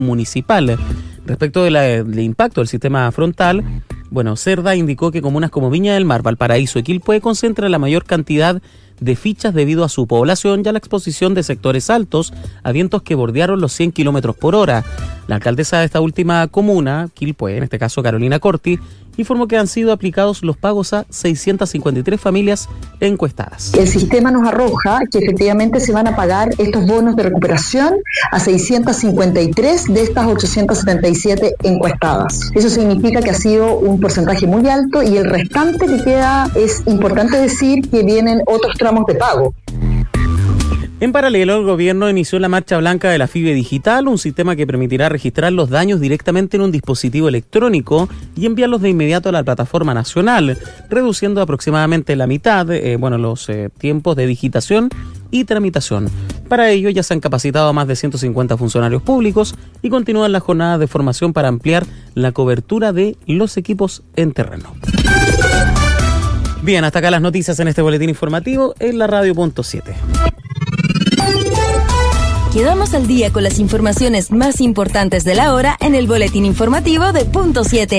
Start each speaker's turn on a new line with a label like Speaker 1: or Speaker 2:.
Speaker 1: municipal. Respecto del impacto del sistema frontal, Cerda indicó que comunas como Viña del Mar, Valparaíso y Quilpué concentran la mayor cantidad de fichas debido a su población y a la exposición de sectores altos a vientos que bordearon los 100 kilómetros por hora. La alcaldesa de esta última comuna, Quilpué, en este caso Carolina Corti, informó que han sido aplicados los pagos a 653 familias encuestadas.
Speaker 2: El sistema nos arroja que efectivamente se van a pagar estos bonos de recuperación a 653 de estas 877 encuestadas. Eso significa que ha sido un porcentaje muy alto y el restante que queda, es importante decir que vienen otros tramos de pago.
Speaker 1: En paralelo, el gobierno inició la marcha blanca de la FIBE Digital, un sistema que permitirá registrar los daños directamente en un dispositivo electrónico y enviarlos de inmediato a la plataforma nacional, reduciendo aproximadamente la mitad los tiempos de digitación y tramitación. Para ello ya se han capacitado a más de 150 funcionarios públicos y continúan las jornadas de formación para ampliar la cobertura de los equipos en terreno. Bien, hasta acá las noticias en este boletín informativo en la radio.7.
Speaker 3: Quedamos al día con las informaciones más importantes de la hora en el boletín informativo de Punto 7.